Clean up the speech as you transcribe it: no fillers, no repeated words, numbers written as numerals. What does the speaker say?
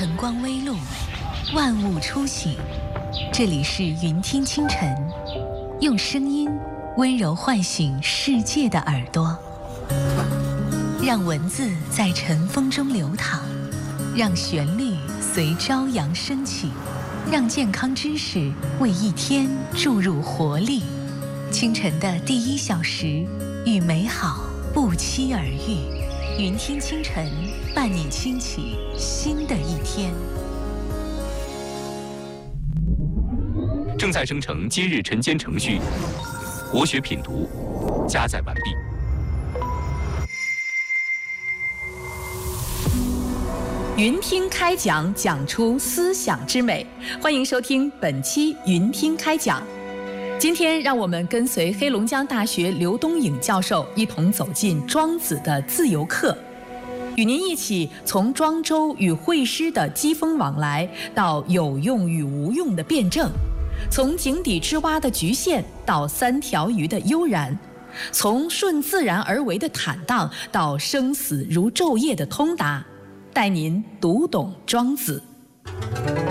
晨光微露，万物初醒。这里是云听清晨，用声音温柔唤醒世界的耳朵，让文字在晨风中流淌，让旋律随朝阳升起，让健康知识为一天注入活力。清晨的第1小时，与美好不期而遇。云听清晨，伴你轻启新的一天。 正在生成今日晨间程序，国学品读加载完毕。 云听开讲，讲出思想之美。欢迎收听本期云听开讲。今天让我们跟随黑龙江大学刘东颖教授一同走进庄子的自由课，与您一起从庄周与惠施的机锋往来，到有用与无用的辩证，从井底之蛙的局限到3条鱼的悠然，从顺自然而为的坦荡到生死如昼夜的通达，带您读懂庄子。